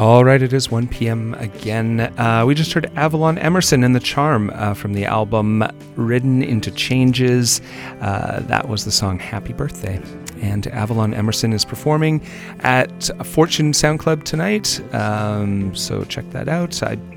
All right, it is 1 p.m. again. We just heard Avalon Emerson and The Charm from the album Ridden into Changes. That was the song Happy Birthday. And Avalon Emerson is performing at Fortune Sound Club tonight, so check that out.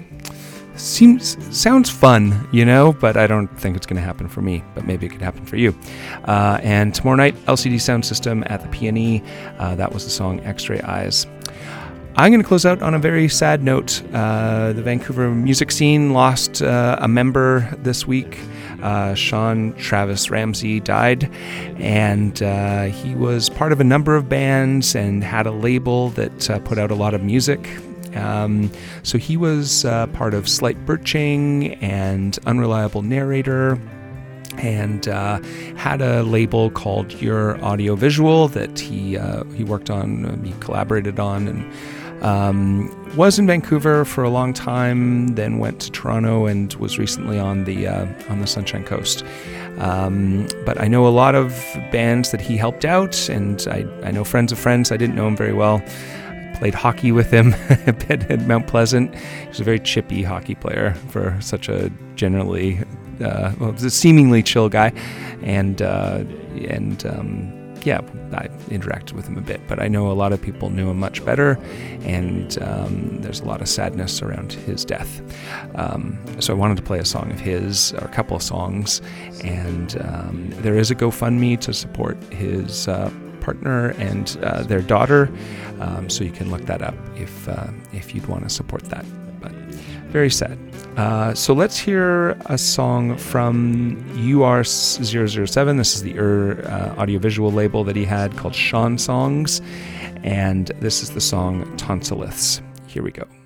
Sounds fun, but I don't think it's going to happen for me, but maybe it could happen for you. And tomorrow night, LCD Sound System at the P&E. That was the song X-Ray Eyes. I'm going to close out on a very sad note. The Vancouver music scene lost a member this week. Sean Travis Ramsey died, and he was part of a number of bands and had a label that put out a lot of music. So he was part of Slight Birching and Unreliable Narrator, and had a label called Your Audio Visual that he worked on, he collaborated on, and was in Vancouver for a long time, then went to Toronto and was recently on the Sunshine Coast. But I know a lot of bands that he helped out, and I know friends of friends. I didn't know him very well. I played hockey with him a bit at Mount Pleasant. He was a very chippy hockey player for such a generally a seemingly chill guy, and I interacted with him a bit, but I know a lot of people knew him much better, and there's a lot of sadness around his death. So I wanted to play a song of his, or a couple of songs, and there is a GoFundMe to support his partner and their daughter, so you can look that up if you'd want to support that. But very sad. So let's hear a song from UR007. This is the audiovisual label that he had called Sean Songs, and this is the song Tonsilliths. Here we go.